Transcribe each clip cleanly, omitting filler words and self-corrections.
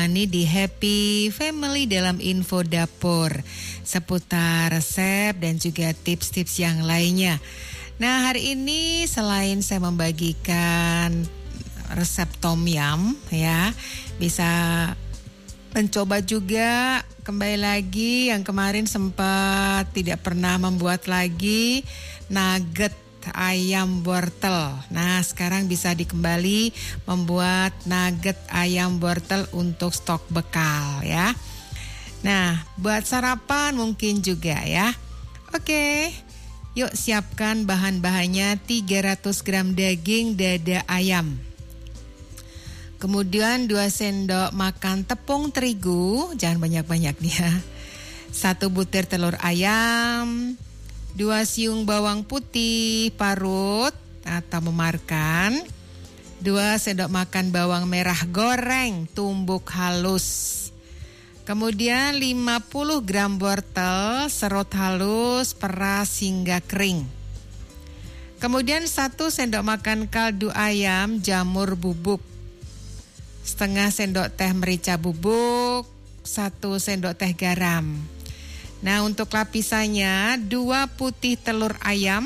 Ini di Happy Family dalam info dapur seputar resep dan juga tips-tips yang lainnya. Nah, hari ini selain saya membagikan resep tom yum ya, bisa mencoba juga kembali lagi yang kemarin sempat tidak pernah membuat lagi nugget ayam wortel. Nah, sekarang bisa dikembali membuat nugget ayam wortel untuk stok bekal ya. Nah, buat sarapan mungkin juga ya. Oke, yuk siapkan bahan-bahannya. 300 gram daging dada ayam. Kemudian 2 sendok makan tepung terigu, jangan banyak-banyak nih ya. 1 butir telur ayam, 2 siung bawang putih parut atau memarkan, 2 sendok makan bawang merah goreng tumbuk halus. Kemudian 50 gram wortel serut halus, peras hingga kering. Kemudian 1 sendok makan kaldu ayam jamur bubuk, setengah sendok teh merica bubuk, 1 sendok teh garam. Nah, untuk lapisannya 2 putih telur ayam,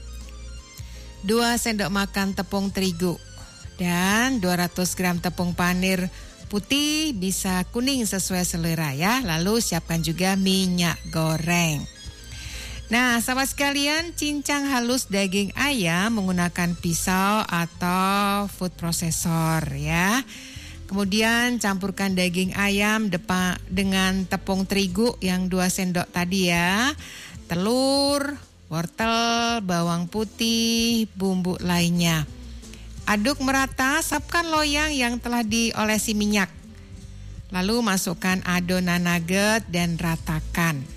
2 sendok makan tepung terigu, dan 200 gram tepung panir putih, bisa kuning sesuai selera ya. Lalu siapkan juga minyak goreng. Nah, sahabat sekalian, cincang halus daging ayam menggunakan pisau atau food processor ya. Kemudian campurkan daging ayam dengan tepung terigu yang 2 sendok tadi ya. Telur, wortel, bawang putih, bumbu lainnya. Aduk merata, sapkan loyang yang telah diolesi minyak. Lalu masukkan adonan nugget dan ratakan.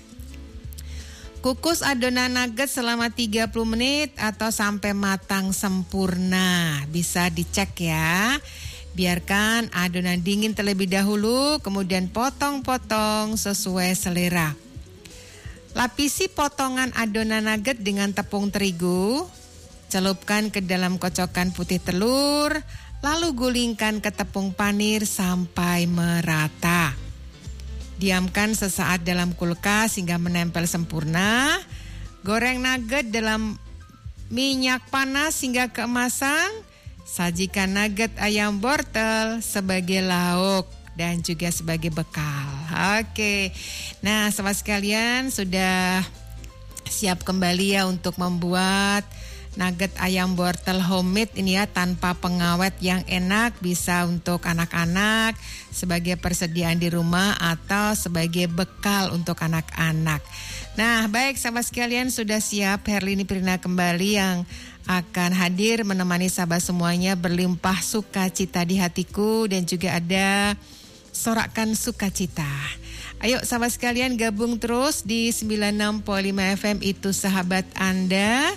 Kukus adonan nugget selama 30 menit atau sampai matang sempurna. Bisa dicek ya. Biarkan adonan dingin terlebih dahulu, kemudian potong-potong sesuai selera. Lapisi potongan adonan nugget dengan tepung terigu, celupkan ke dalam kocokan putih telur, lalu gulingkan ke tepung panir sampai merata. Diamkan sesaat dalam kulkas hingga menempel sempurna. Goreng nugget dalam minyak panas hingga keemasan. Sajikan nugget ayam wortel sebagai lauk dan juga sebagai bekal. Oke. Nah, sahabat sekalian, sudah siap kembali ya untuk membuat nugget ayam wortel homemade ini ya, tanpa pengawet yang enak. Bisa untuk anak-anak sebagai persediaan di rumah atau sebagai bekal untuk anak-anak. Nah, baik sahabat sekalian, sudah siap Herlini Pirina kembali yang akan hadir menemani sahabat semuanya berlimpah sukacita di hatiku, dan juga ada sorakan sukacita. Ayo sahabat sekalian, gabung terus di 96.5 FM, itu sahabat Anda.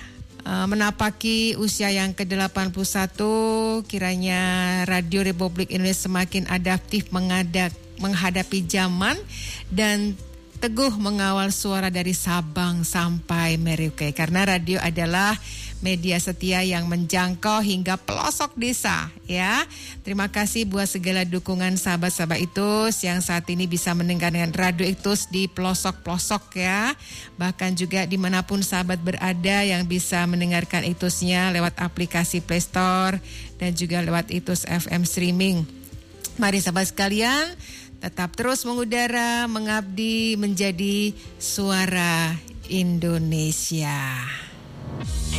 Menapaki usia yang ke-81, kiranya Radio Republik Indonesia semakin adaptif menghadapi zaman dan teguh mengawal suara dari Sabang sampai Merauke, karena radio adalah media setia yang menjangkau hingga pelosok desa ya. Terima kasih buat segala dukungan sahabat-sahabat Itus yang saat ini bisa mendengarkan Radio Itus di pelosok-pelosok ya. Bahkan juga dimanapun sahabat berada yang bisa mendengarkan Itusnya lewat aplikasi Play Store dan juga lewat Itus FM streaming. Mari sahabat sekalian, tetap terus mengudara, mengabdi menjadi suara Indonesia.